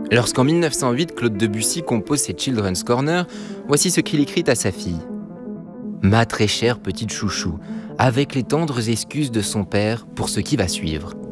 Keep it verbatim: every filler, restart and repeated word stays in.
Lorsqu'en mille neuf cent huit, Claude Debussy compose ses Children's Corner, voici ce qu'il écrit à sa fille. « Ma très chère petite chouchou, avec les tendres excuses de son père pour ce qui va suivre.